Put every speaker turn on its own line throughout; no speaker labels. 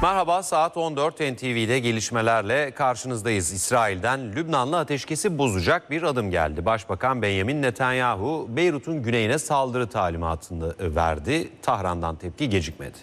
Merhaba, saat 14 NTV'de gelişmelerle karşınızdayız. İsrail'den Lübnan'la ateşkesi bozacak bir adım geldi. Başbakan Benjamin Netanyahu, Beyrut'un güneyine saldırı talimatını verdi. Tahran'dan tepki gecikmedi.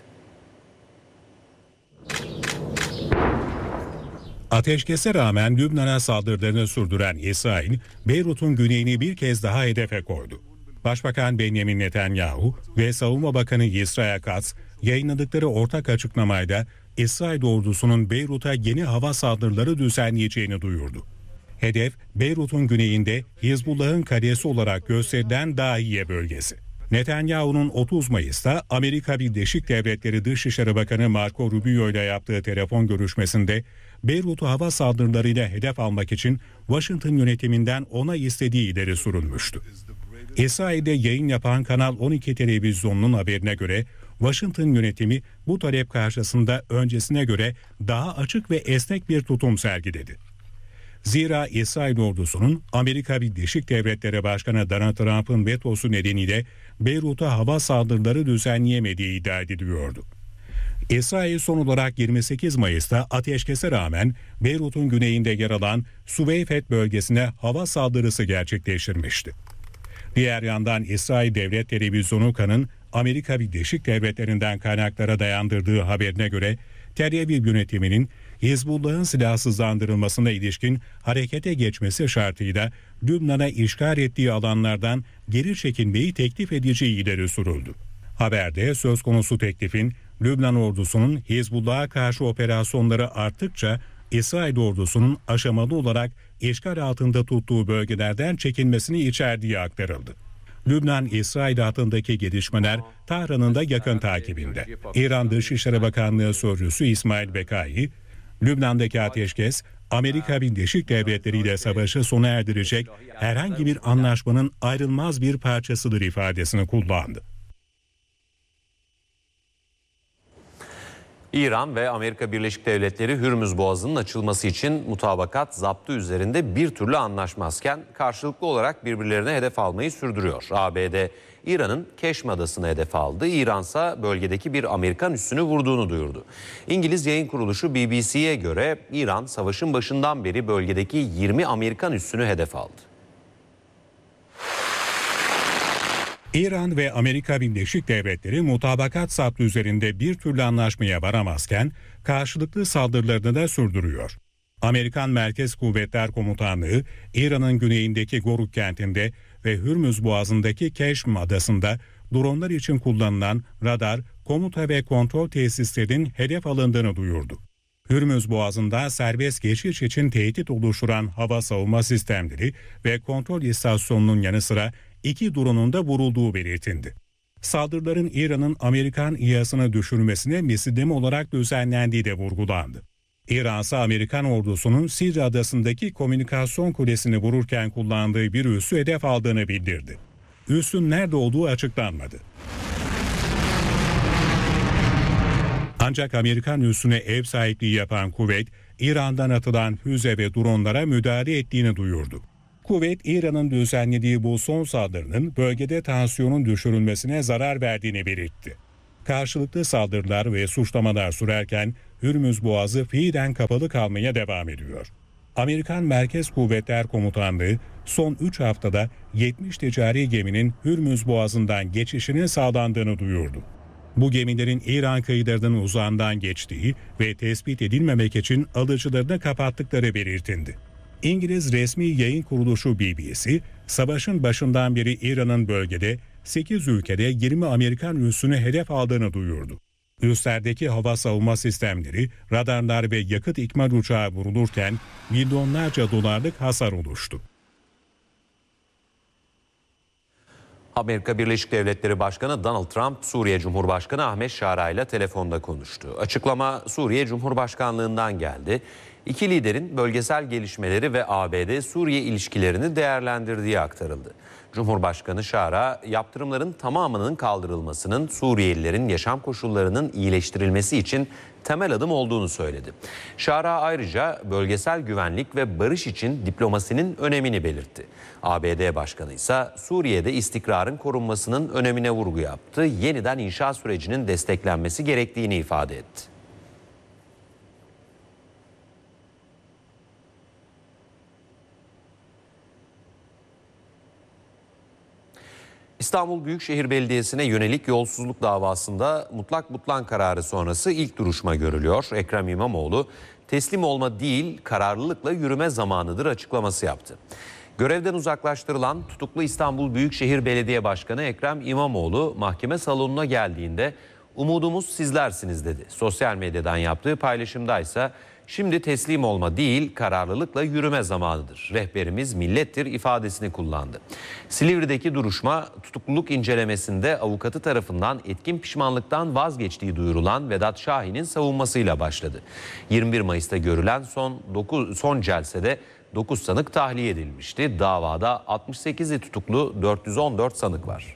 Ateşkese rağmen Lübnan'a saldırılarını sürdüren İsrail, Beyrut'un güneyini bir kez daha hedefe koydu. Başbakan Benjamin Netanyahu ve Savunma Bakanı Yisrael Katz yayınladıkları ortak açıklamayla İsrail ordusunun Beyrut'a yeni hava saldırıları düzenleyeceğini duyurdu. Hedef, Beyrut'un güneyinde Hizbullah'ın kalesi olarak gösterilen Dahiye bölgesi. Netanyahu'nun 30 Mayıs'ta Amerika Birleşik Devletleri Dışişleri Bakanı Marco Rubio ile yaptığı telefon görüşmesinde Beyrut'u hava saldırılarıyla hedef almak için Washington yönetiminden onay istediği ileri sürülmüştü. İsrail'de yayın yapan Kanal 12 televizyonunun haberine göre Washington yönetimi bu talep karşısında öncesine göre daha açık ve esnek bir tutum sergiledi. Zira İsrail ordusunun Amerika Birleşik Devletleri Başkanı Donald Trump'ın vetosu nedeniyle Beyrut'a hava saldırıları düzenleyemediği iddia ediliyordu. İsrail son olarak 28 Mayıs'ta ateşkese rağmen Beyrut'un güneyinde yer alan Süveyfet bölgesine hava saldırısı gerçekleştirmişti. Diğer yandan İsrail Devlet Televizyonu Kan'ın Amerika Birleşik Devletleri'nden kaynaklara dayandırdığı haberine göre Tel Aviv yönetiminin Hizbullah'ın silahsızlandırılmasına ilişkin harekete geçmesi şartıyla Lübnan'a işgal ettiği alanlardan geri çekilmeyi teklif edeceği ileri sürüldü. Haberde söz konusu teklifin Lübnan ordusunun Hizbullah'a karşı operasyonları arttıkça İsrail ordusunun aşamalı olarak işgal altında tuttuğu bölgelerden çekilmesini içerdiği aktarıldı. Lübnan-İsrail hattındaki gelişmeler Tahran'ın da yakın takibinde. İran Dışişleri Bakanlığı Sözcüsü İsmail Bekai, Lübnan'daki ateşkes, Amerika Birleşik Devletleri ile savaşı sona erdirecek herhangi bir anlaşmanın ayrılmaz bir parçasıdır ifadesini kullandı.
İran ve Amerika Birleşik Devletleri Hürmüz Boğazı'nın açılması için mutabakat zaptı üzerinde bir türlü anlaşmazken karşılıklı olarak birbirlerine hedef almayı sürdürüyor. ABD, İran'ın Keşm Adası'nı hedef aldı. İran'sa bölgedeki bir Amerikan üssünü vurduğunu duyurdu. İngiliz yayın kuruluşu BBC'ye göre İran savaşın başından beri bölgedeki 20 Amerikan üssünü hedef aldı.
İran ve Amerika Birleşik Devletleri mutabakat zaptı üzerinde bir türlü anlaşmaya varamazken karşılıklı saldırılarını da sürdürüyor. Amerikan Merkez Kuvvetler Komutanlığı, İran'ın güneyindeki Goruk kentinde ve Hürmüz Boğazı'ndaki Keşm Adası'nda dronlar için kullanılan radar, komuta ve kontrol tesislerinin hedef alındığını duyurdu. Hürmüz Boğazı'nda serbest geçiş için tehdit oluşturan hava savunma sistemleri ve kontrol istasyonunun yanı sıra 2 dronun da vurulduğu belirtildi. Saldırıların İran'ın Amerikan İHA'sını düşürmesine misilleme olarak düzenlendiği de vurgulandı. İran ise Amerikan ordusunun Sidr Adası'ndaki komünikasyon kulesini vururken kullandığı bir üssü hedef aldığını bildirdi. Üssün nerede olduğu açıklanmadı. Ancak Amerikan üssüne ev sahipliği yapan kuvvet, İran'dan atılan füze ve dronlara müdahale ettiğini duyurdu. Kuvvet, İran'ın düzenlediği bu son saldırının bölgede tansiyonun düşürülmesine zarar verdiğini belirtti. Karşılıklı saldırılar ve suçlamalar sürerken Hürmüz Boğazı fiilen kapalı kalmaya devam ediyor. Amerikan Merkez Kuvvetler Komutanlığı son 3 haftada 70 ticari geminin Hürmüz Boğazı'ndan geçişinin sağlandığını duyurdu. Bu gemilerin İran kıyılarının uzağından geçtiği ve tespit edilmemek için alıcılarını kapattıkları belirtildi. İngiliz resmi yayın kuruluşu BBC, savaşın başından beri İran'ın bölgede 8 ülkede 20 Amerikan üssünü hedef aldığını duyurdu. Üslerdeki hava savunma sistemleri, radarlar ve yakıt ikmal uçağı vurulurken milyonlarca dolarlık hasar oluştu.
Amerika Birleşik Devletleri Başkanı Donald Trump, Suriye Cumhurbaşkanı Ahmet Şara ile telefonda konuştu. Açıklama Suriye Cumhurbaşkanlığından geldi. İki liderin bölgesel gelişmeleri ve ABD-Suriye ilişkilerini değerlendirdiği aktarıldı. Cumhurbaşkanı Şara, yaptırımların tamamının kaldırılmasının Suriyelilerin yaşam koşullarının iyileştirilmesi için temel adım olduğunu söyledi. Şara ayrıca bölgesel güvenlik ve barış için diplomasinin önemini belirtti. ABD Başkanı ise Suriye'de istikrarın korunmasının önemine vurgu yaptı. Yeniden inşa sürecinin desteklenmesi gerektiğini ifade etti. İstanbul Büyükşehir Belediyesi'ne yönelik yolsuzluk davasında mutlak butlan kararı sonrası ilk duruşma görülüyor. Ekrem İmamoğlu teslim olma değil kararlılıkla yürüme zamanıdır açıklaması yaptı. Görevden uzaklaştırılan tutuklu İstanbul Büyükşehir Belediye Başkanı Ekrem İmamoğlu mahkeme salonuna geldiğinde "Umudumuz sizlersiniz" dedi. Sosyal medyadan yaptığı paylaşımdaysa "Şimdi teslim olma değil kararlılıkla yürüme zamanıdır. Rehberimiz millettir" ifadesini kullandı. Silivri'deki duruşma tutukluluk incelemesinde avukatı tarafından etkin pişmanlıktan vazgeçtiği duyurulan Vedat Şahin'in savunmasıyla başladı. 21 Mayıs'ta görülen son celsede 9 sanık tahliye edilmişti. Davada 68'i tutuklu 414 sanık var.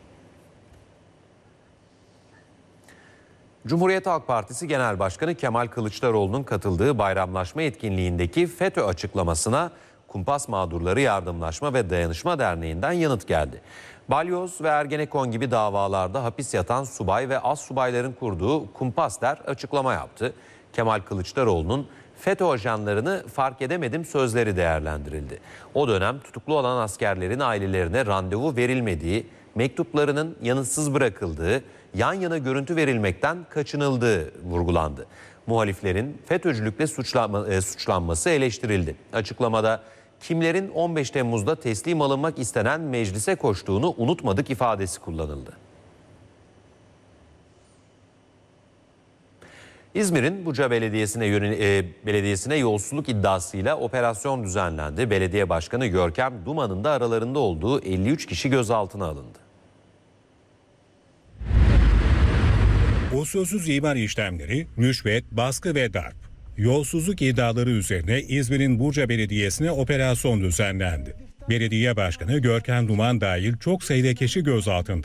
Cumhuriyet Halk Partisi Genel Başkanı Kemal Kılıçdaroğlu'nun katıldığı bayramlaşma etkinliğindeki FETÖ açıklamasına Kumpas Mağdurları Yardımlaşma ve Dayanışma Derneği'nden yanıt geldi. Balyoz ve Ergenekon gibi davalarda hapis yatan subay ve astsubayların kurduğu Kumpas Der açıklama yaptı. Kemal Kılıçdaroğlu'nun "FETÖ ajanlarını fark edemedim" sözleri değerlendirildi. O dönem tutuklu olan askerlerin ailelerine randevu verilmediği, mektuplarının yanıtsız bırakıldığı, yan yana görüntü verilmekten kaçınıldığı vurgulandı. Muhaliflerin FETÖ'cülükle suçlanması eleştirildi. Açıklamada kimlerin 15 Temmuz'da teslim alınmak istenen meclise koştuğunu unutmadık ifadesi kullanıldı. İzmir'in Buca Belediyesi'ne yolsuzluk iddiasıyla operasyon düzenlendi. Belediye Başkanı Görkem Duman'ın da aralarında olduğu 53 kişi gözaltına alındı.
Usulsüz imar işlemleri, rüşvet, baskı ve darp. Yolsuzluk iddiaları üzerine İzmir'in Buca Belediyesi'ne operasyon düzenlendi. Belediye Başkanı Görkem Duman dahil çok sayıda kişi gözaltında.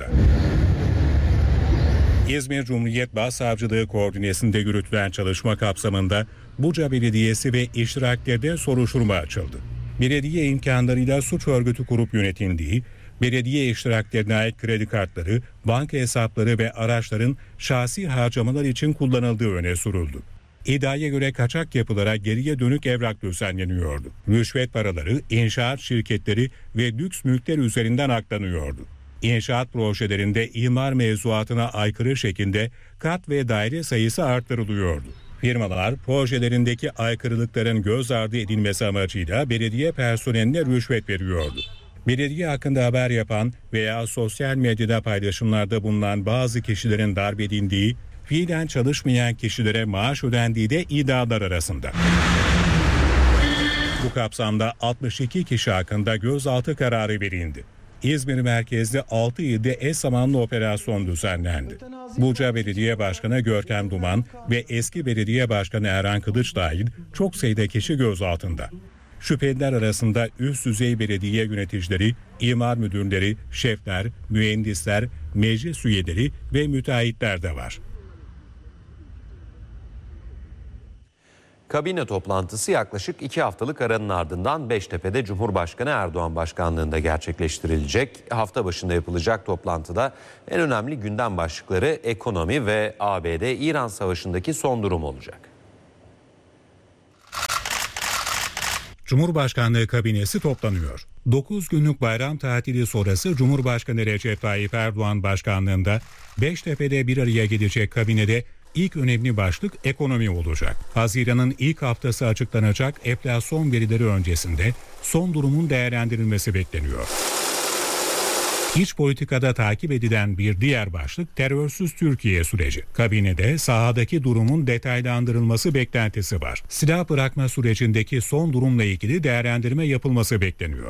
İzmir Cumhuriyet Başsavcılığı koordinesinde yürütülen çalışma kapsamında Buca Belediyesi ve iştiraklerinde soruşturma açıldı. Belediye imkanlarıyla suç örgütü kurup yönetildiği, belediye iştiraklerine ait kredi kartları, banka hesapları ve araçların şahsi harcamalar için kullanıldığı öne sürüldü. İddiaya göre kaçak yapılara geriye dönük evrak düzenleniyordu. Rüşvet paraları, inşaat şirketleri ve lüks mülkler üzerinden aklanıyordu. İnşaat projelerinde imar mevzuatına aykırı şekilde kat ve daire sayısı arttırılıyordu. Firmalar projelerindeki aykırılıkların göz ardı edilmesi amacıyla belediye personeline rüşvet veriyordu. Belediye hakkında haber yapan veya sosyal medyada paylaşımlarda bulunan bazı kişilerin darp edildiği, fiilen çalışmayan kişilere maaş ödendiği de iddialar arasında. Bu kapsamda 62 kişi hakkında gözaltı kararı verildi. İzmir merkezli 6 ilde eş zamanlı operasyon düzenlendi. Buca Belediye Başkanı Görkem Duman ve eski Belediye Başkanı Erhan Kılıç dahil çok sayıda kişi gözaltında. Şüpheliler arasında üst düzey belediye yöneticileri, imar müdürleri, şefler, mühendisler, meclis üyeleri ve müteahhitler de var.
Kabine toplantısı yaklaşık 2 haftalık aranın ardından Beştepe'de Cumhurbaşkanı Erdoğan başkanlığında gerçekleştirilecek. Hafta başında yapılacak toplantıda en önemli gündem başlıkları ekonomi ve ABD-İran savaşındaki son durum olacak.
Cumhurbaşkanlığı kabinesi toplanıyor. 9 günlük bayram tatili sonrası Cumhurbaşkanı Recep Tayyip Erdoğan başkanlığında Beştepe'de bir araya gelecek kabinede ilk önemli başlık ekonomi olacak. Haziran'ın ilk haftası açıklanacak enflasyon verileri öncesinde son durumun değerlendirilmesi bekleniyor. İç politikada takip edilen bir diğer başlık terörsüz Türkiye süreci. Kabinede sahadaki durumun detaylandırılması beklentisi var. Silah bırakma sürecindeki son durumla ilgili değerlendirme yapılması bekleniyor.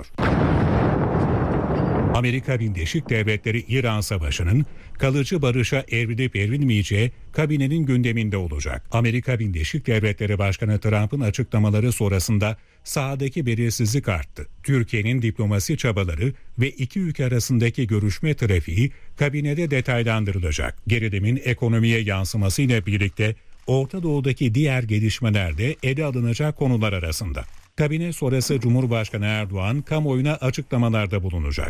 Amerika Birleşik Devletleri İran Savaşı'nın kalıcı barışa evrilip evrilmeyeceği kabinenin gündeminde olacak. Amerika Birleşik Devletleri Başkanı Trump'ın açıklamaları sonrasında sahadaki belirsizlik arttı. Türkiye'nin diplomasi çabaları ve iki ülke arasındaki görüşme trafiği kabinede detaylandırılacak. Gerilimin ekonomiye yansımasıyla birlikte Orta Doğu'daki diğer gelişmeler de ele alınacak konular arasında. Kabine sonrası Cumhurbaşkanı Erdoğan kamuoyuna açıklamalarda bulunacak.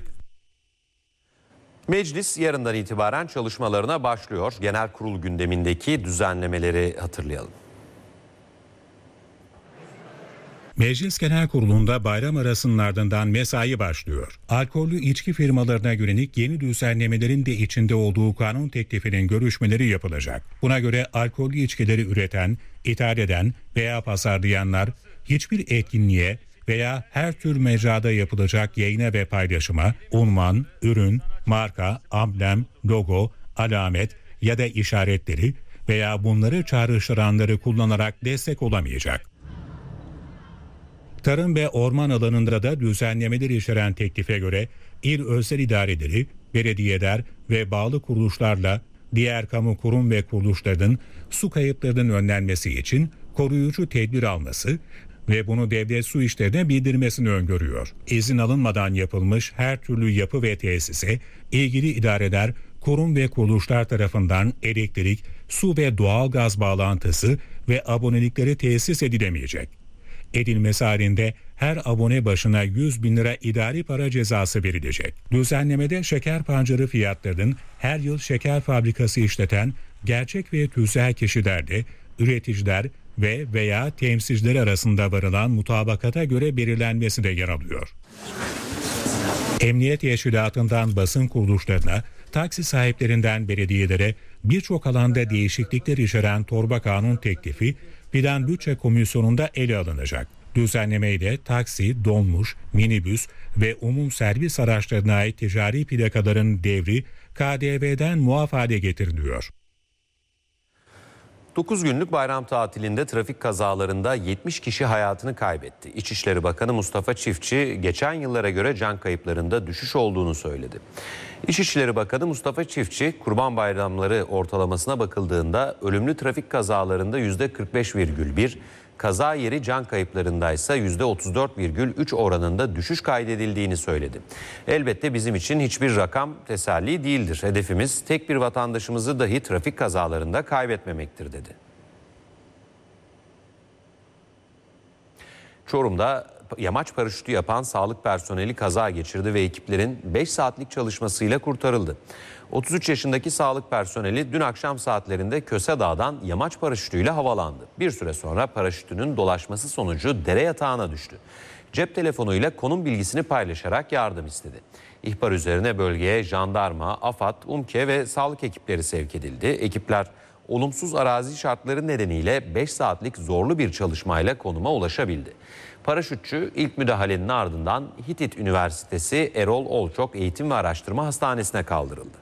Meclis yarından itibaren çalışmalarına başlıyor. Genel kurul gündemindeki düzenlemeleri hatırlayalım.
Meclis Genel Kurulu'nda bayram arasının ardından mesai başlıyor. Alkollü içki firmalarına yönelik yeni düzenlemelerin de içinde olduğu kanun teklifinin görüşmeleri yapılacak. Buna göre alkollü içkileri üreten, ithal eden veya pazarlayanlar hiçbir etkinliğe veya her tür mecrada yapılacak yayına ve paylaşıma unvan, ürün, marka, amblem, logo, alamet ya da işaretleri veya bunları çağrıştıranları kullanarak destek olamayacak. Tarım ve orman alanında da düzenlemeler içeren teklife göre il özel idareleri, belediyeler ve bağlı kuruluşlarla diğer kamu kurum ve kuruluşlarının su kayıplarının önlenmesi için koruyucu tedbir alması ve bunu devlet su işlerine bildirmesini öngörüyor. İzin alınmadan yapılmış her türlü yapı ve tesise ilgili idareler, kurum ve kuruluşlar tarafından elektrik, su ve doğalgaz bağlantısı ve abonelikleri tesis edilemeyecek. Edilmesi halinde her abone başına 100 bin lira idari para cezası verilecek. Düzenlemede şeker pancarı fiyatlarının her yıl şeker fabrikası işleten gerçek ve tüzel kişilerde üreticiler ve veya temsilciler arasında varılan mutabakata göre belirlenmesi de yer alıyor. Emniyet teşkilatından basın kuruluşlarına, taksi sahiplerinden belediyelere birçok alanda değişiklikler içeren torba kanun teklifi Plan Bütçe Komisyonu'nda ele alınacak. Düzenlemeyle taksi, dolmuş, minibüs ve umum servis araçlarına ait ticari plakaların devri KDV'den muaf hale getiriliyor.
9 günlük bayram tatilinde trafik kazalarında 70 kişi hayatını kaybetti. İçişleri Bakanı Mustafa Çiftçi geçen yıllara göre can kayıplarında düşüş olduğunu söyledi. İçişleri Bakanı Mustafa Çiftçi, Kurban Bayramları ortalamasına bakıldığında ölümlü trafik kazalarında %45,1, kaza yeri can kayıplarındaysa %34,3 oranında düşüş kaydedildiğini söyledi. Elbette bizim için hiçbir rakam teselli değildir. Hedefimiz tek bir vatandaşımızı dahi trafik kazalarında kaybetmemektir dedi. Çorum'da yamaç paraşütü yapan sağlık personeli kaza geçirdi ve ekiplerin 5 saatlik çalışmasıyla kurtarıldı. 33 yaşındaki sağlık personeli dün akşam saatlerinde Köse Dağı'dan yamaç paraşütüyle havalandı. Bir süre sonra paraşütünün dolaşması sonucu dere yatağına düştü. Cep telefonuyla konum bilgisini paylaşarak yardım istedi. İhbar üzerine bölgeye jandarma, AFAD, UMKE ve sağlık ekipleri sevk edildi. Ekipler olumsuz arazi şartları nedeniyle 5 saatlik zorlu bir çalışmayla konuma ulaşabildi. Paraşütçü ilk müdahalenin ardından Hitit Üniversitesi Erol Olçok Eğitim ve Araştırma Hastanesi'ne kaldırıldı.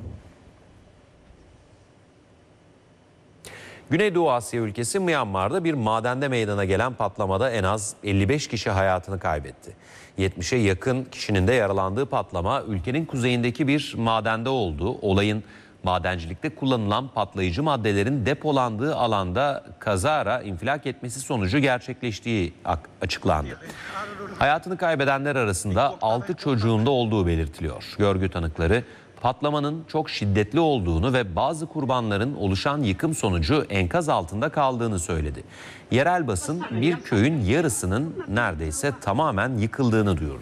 Güneydoğu Asya ülkesi Myanmar'da bir madende meydana gelen patlamada en az 55 kişi hayatını kaybetti. 70'e yakın kişinin de yaralandığı patlama ülkenin kuzeyindeki bir madende oldu. Olayın madencilikte kullanılan patlayıcı maddelerin depolandığı alanda kazara infilak etmesi sonucu gerçekleştiği açıklandı. Hayatını kaybedenler arasında 6 çocuğun da olduğu belirtiliyor. Görgü tanıkları patlamanın çok şiddetli olduğunu ve bazı kurbanların oluşan yıkım sonucu enkaz altında kaldığını söyledi. Yerel basın bir köyün yarısının neredeyse tamamen yıkıldığını duyurdu.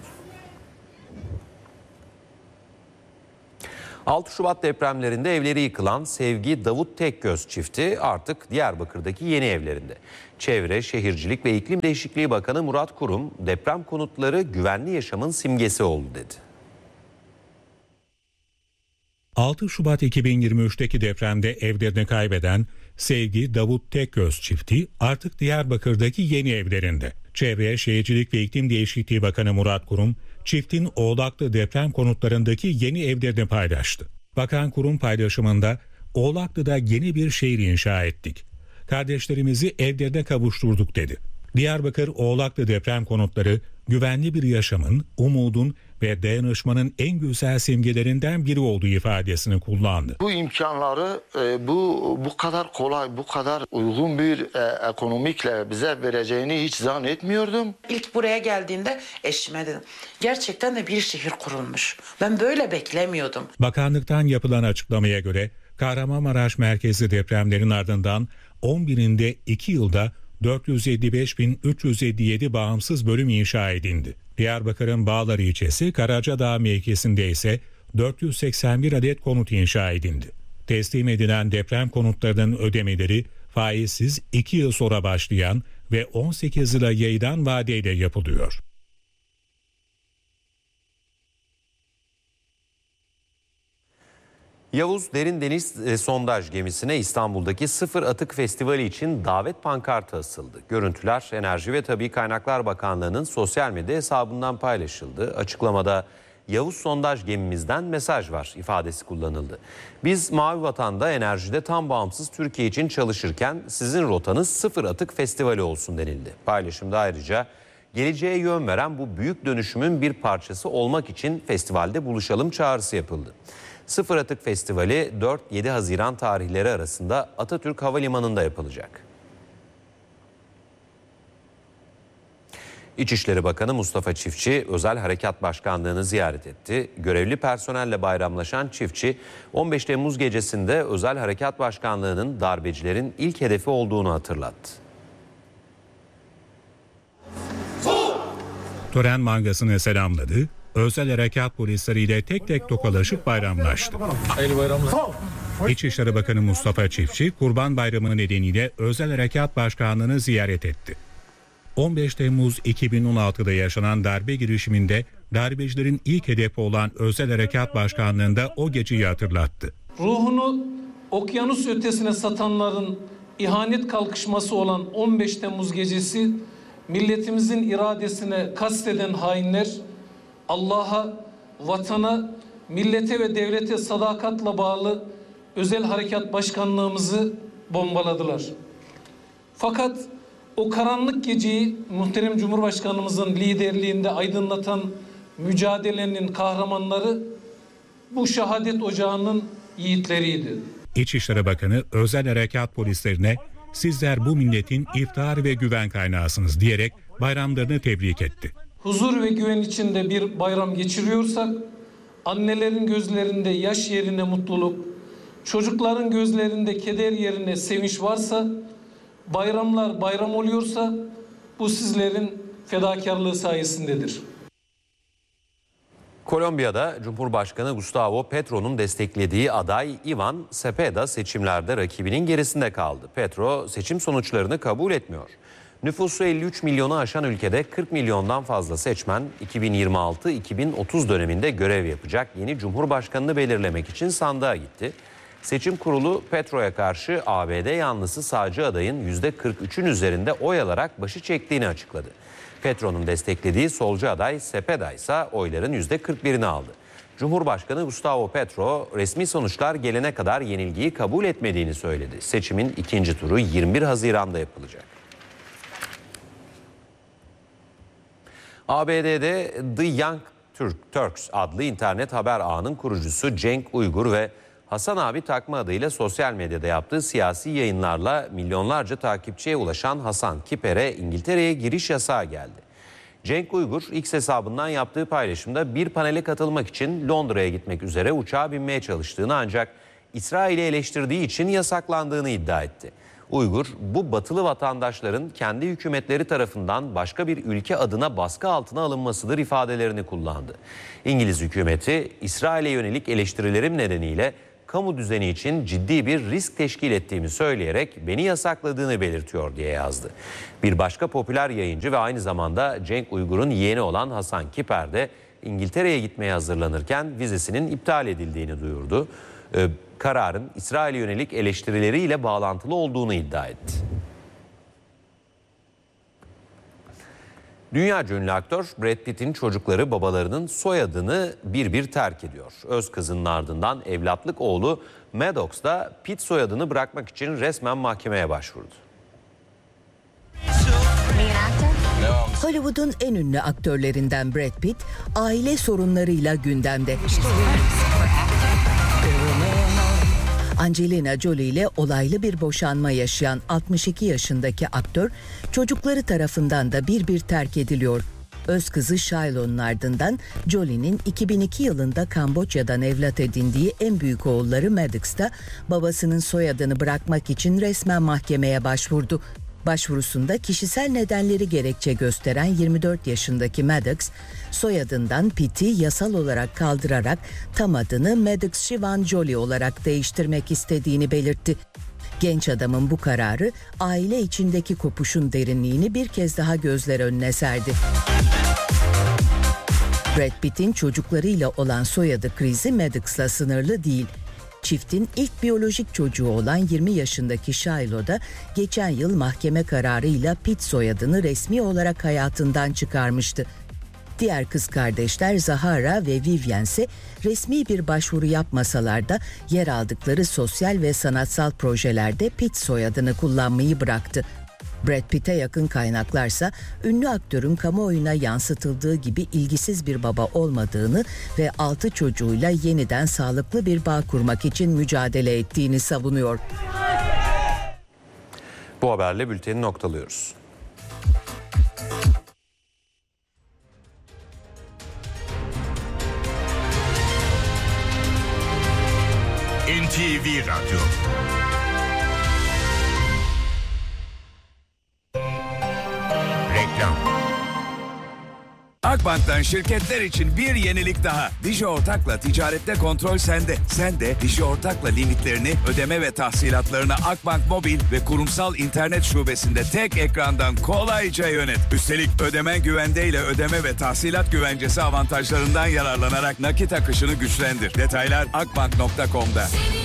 6 Şubat depremlerinde evleri yıkılan Sevgi Davut Tekgöz çifti artık Diyarbakır'daki yeni evlerinde. Çevre, Şehircilik ve İklim Değişikliği Bakanı Murat Kurum, deprem konutları güvenli yaşamın simgesi oldu dedi.
6 Şubat 2023'teki depremde evlerini kaybeden Sevgi Davut Tekgöz çifti artık Diyarbakır'daki yeni evlerinde. Çevre, Şehircilik ve İklim Değişikliği Bakanı Murat Kurum, çiftin Oğlaklı deprem konutlarındaki yeni evlerini paylaştı. Bakan Kurum paylaşımında, Oğlaklı'da yeni bir şehir inşa ettik. Kardeşlerimizi evlerine kavuşturduk dedi. Diyarbakır Oğlaklı deprem konutları güvenli bir yaşamın, umudun ve dayanışmanın en güzel simgelerinden biri olduğu ifadesini kullandı.
Bu imkanları bu kadar kolay, bu kadar uygun bir ekonomikle bize vereceğini hiç zannetmiyordum.
İlk buraya geldiğinde eşime dedim, gerçekten de bir şehir kurulmuş. Ben böyle beklemiyordum.
Bakanlıktan yapılan açıklamaya göre Kahramanmaraş merkezli depremlerin ardından 11'inde 2 yılda 455.357 bağımsız bölüm inşa edildi. Diyarbakır'ın Bağlar ilçesi Karacadağ mevkisinde ise 481 adet konut inşa edildi. Teslim edilen deprem konutlarının ödemeleri faizsiz 2 yıl sonra başlayan ve 18 yıla yayılan vadeyle yapılıyor.
Yavuz Derin Deniz sondaj gemisine İstanbul'daki Sıfır Atık Festivali için davet pankartı asıldı. Görüntüler Enerji ve Tabii Kaynaklar Bakanlığı'nın sosyal medya hesabından paylaşıldı. Açıklamada Yavuz sondaj gemimizden mesaj var ifadesi kullanıldı. Biz Mavi Vatan'da enerjide tam bağımsız Türkiye için çalışırken sizin rotanız Sıfır Atık Festivali olsun denildi. Paylaşımda ayrıca geleceğe yön veren bu büyük dönüşümün bir parçası olmak için festivalde buluşalım çağrısı yapıldı. Sıfır Atık Festivali 4-7 Haziran tarihleri arasında Atatürk Havalimanı'nda yapılacak. İçişleri Bakanı Mustafa Çiftçi Özel Harekat Başkanlığı'nı ziyaret etti. Görevli personelle bayramlaşan Çiftçi 15 Temmuz gecesinde Özel Harekat Başkanlığı'nın darbecilerin ilk hedefi olduğunu hatırlattı.
Tören mangasını selamladı, özel harekat polisleriyle tek tek tokalaşıp bayramlaştı.
Hayırlı bayramlar.
İçişleri Bakanı Mustafa Çiftçi, Kurban Bayramı nedeniyle Özel Harekat Başkanlığı'nı ziyaret etti. 15 Temmuz 2016'da yaşanan darbe girişiminde darbecilerin ilk hedefi olan Özel Harekat Başkanlığı'nda o geceyi hatırlattı.
Ruhunu okyanus ötesine satanların ihanet kalkışması olan 15 Temmuz gecesi milletimizin iradesine kasteden hainler Allah'a, vatana, millete ve devlete sadakatle bağlı Özel Harekat Başkanlığımızı bombaladılar. Fakat o karanlık geceyi muhterem Cumhurbaşkanımızın liderliğinde aydınlatan mücadelenin kahramanları bu şehadet ocağının yiğitleriydi.
İçişleri Bakanı Özel Harekat polislerine sizler bu milletin iftiharı ve güven kaynağısınız diyerek bayramlarını tebrik etti.
Huzur ve güven içinde bir bayram geçiriyorsak, annelerin gözlerinde yaş yerine mutluluk, çocukların gözlerinde keder yerine sevinç varsa, bayramlar bayram oluyorsa bu sizlerin fedakarlığı sayesindedir.
Kolombiya'da Cumhurbaşkanı Gustavo Petro'nun desteklediği aday Ivan Cepeda seçimlerde rakibinin gerisinde kaldı. Petro seçim sonuçlarını kabul etmiyor. Nüfusu 53 milyonu aşan ülkede 40 milyondan fazla seçmen 2026-2030 döneminde görev yapacak yeni Cumhurbaşkanını belirlemek için sandığa gitti. Seçim kurulu Petro'ya karşı ABD yanlısı sağcı adayın %43'ün üzerinde oy alarak başı çektiğini açıkladı. Petro'nun desteklediği solcu aday Cepeda ise oyların %41'ini aldı. Cumhurbaşkanı Gustavo Petro resmi sonuçlar gelene kadar yenilgiyi kabul etmediğini söyledi. Seçimin ikinci turu 21 Haziran'da yapılacak. ABD'de The Young Turks adlı internet haber ağının kurucusu Cenk Uygur ve Hasan abi takma adıyla sosyal medyada yaptığı siyasi yayınlarla milyonlarca takipçiye ulaşan Hasan Kiper'e İngiltere'ye giriş yasağı geldi. Cenk Uygur X hesabından yaptığı paylaşımda bir panele katılmak için Londra'ya gitmek üzere uçağa binmeye çalıştığını ancak İsrail'i eleştirdiği için yasaklandığını iddia etti. Uygur, bu batılı vatandaşların kendi hükümetleri tarafından başka bir ülke adına baskı altına alınmasıdır ifadelerini kullandı. İngiliz hükümeti İsrail'e yönelik eleştirilerim nedeniyle kamu düzeni için ciddi bir risk teşkil ettiğimi söyleyerek beni yasakladığını belirtiyor diye yazdı. Bir başka popüler yayıncı ve aynı zamanda Cenk Uygur'un yeğeni olan Hasan Kiper de İngiltere'ye gitmeye hazırlanırken vizesinin iptal edildiğini duyurdu. Kararın İsrail'e yönelik eleştirileriyle bağlantılı olduğunu iddia etti. Dünyaca ünlü aktör Brad Pitt'in çocukları babalarının soyadını bir bir terk ediyor. Öz kızının ardından evlatlık oğlu Maddox da Pitt soyadını bırakmak için resmen mahkemeye başvurdu.
Hollywood'un en ünlü aktörlerinden Brad Pitt, aile sorunlarıyla gündemde. Angelina Jolie ile olaylı bir boşanma yaşayan 62 yaşındaki aktör, çocukları tarafından da bir bir terk ediliyor. Öz kızı Shiloh'un ardından Jolie'nin 2002 yılında Kamboçya'dan evlat edindiği en büyük oğulları Maddox da babasının soyadını bırakmak için resmen mahkemeye başvurdu. Başvurusunda kişisel nedenleri gerekçe gösteren 24 yaşındaki Maddox, soyadından Pitt'i yasal olarak kaldırarak tam adını Maddox Siobhan Jolie olarak değiştirmek istediğini belirtti. Genç adamın bu kararı aile içindeki kopuşun derinliğini bir kez daha gözler önüne serdi. Brad Pitt'in çocuklarıyla olan soyadı krizi Maddox'la sınırlı değil. Çiftin ilk biyolojik çocuğu olan 20 yaşındaki Shiloh da geçen yıl mahkeme kararıyla Pitt soyadını resmi olarak hayatından çıkarmıştı. Diğer kız kardeşler Zahara ve Vivian ise resmi bir başvuru yapmasalar da yer aldıkları sosyal ve sanatsal projelerde Pitt soyadını kullanmayı bıraktı. Brad Pitt'e yakın kaynaklarsa ünlü aktörün kamuoyuna yansıtıldığı gibi ilgisiz bir baba olmadığını ve 6 çocuğuyla yeniden sağlıklı bir bağ kurmak için mücadele ettiğini savunuyor.
Bu haberle bülteni noktalıyoruz.
NTV Radyo. Reklam.
Akbank'tan şirketler için bir yenilik daha. Digi Ortak'la ticarette kontrol sende. Sen de Digi Ortak'la limitlerini, ödeme ve tahsilatlarını Akbank Mobil ve kurumsal internet şubesinde tek ekrandan kolayca yönet. Üstelik ödemen güvendeyle ödeme ve tahsilat güvencesi avantajlarından yararlanarak nakit akışını güçlendir. Detaylar akbank.com'da.